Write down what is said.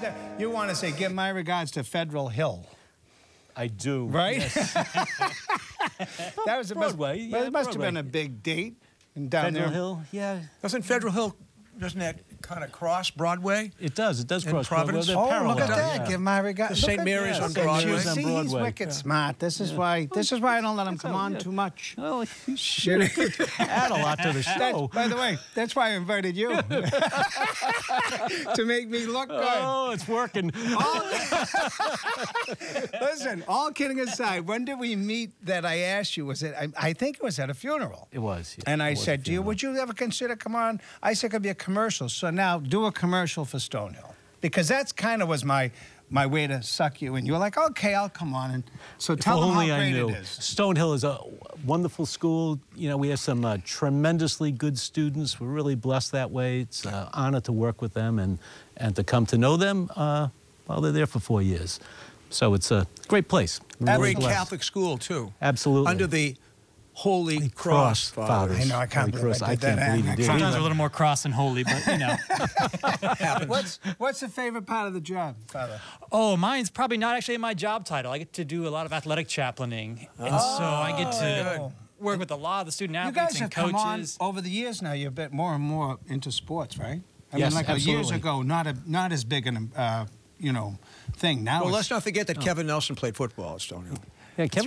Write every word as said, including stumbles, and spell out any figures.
to, you want to say, give my regards to Federal Hill. I do. Right? Yes. That was a Broadway. Must, Yeah, it must Broadway. have been a big date down Federal there. Hill, yeah. Doesn't Federal Hill, doesn't that kind of cross Broadway? It does. It does In cross Providence? Broadway. They're Oh, look at parallel, that! yeah. Give my regards. The Saint Mary's yeah, on Saint Broadway. Mary's You on see, he's Broadway. wicked smart. This is why. This is why I don't let him come on yeah. too much. Well, Shit. add a lot to the That's, show. by the way, that's why I invited you to make me look good. Oh, it's working. Listen, all kidding aside, when did we meet that I asked you? Was it, I, I think it was at a funeral. It was. Yeah, And I it was a said, do you, funeral. would you ever consider come on? I said, it could be a commercial. So now do a commercial for Stonehill. Because that's kind of was my my way to suck you in. You were like, okay, I'll come on. And so If tell them how only I great knew. it is. Stonehill is a wonderful school. You know, we have some uh, tremendously good students. We're really blessed that way. It's an honor to work with them and, and to come to know them uh, while they're there for four years. So it's a great place. We're A really great blessed. Catholic school, too. Absolutely. Under the Holy Holy Cross, Cross Fathers. I know, I can't Holy believe Cross. I I did can't that. believe you did. Sometimes we're a little more cross than holy, but you know. What's, what's the favorite part of the job, Father? Oh, mine's probably not actually my job title. I get to do a lot of athletic chaplaining, and so I get to good. work with a lot of the student You athletes guys have and come on coaches. over the years now. You're a bit more and more into sports, right? I Yes, mean, like years absolutely. ago, not a not as big an uh, you know thing. Now, Well, it's- let's not forget that Kevin Nelson played football at Stonehill. Yeah, Kevin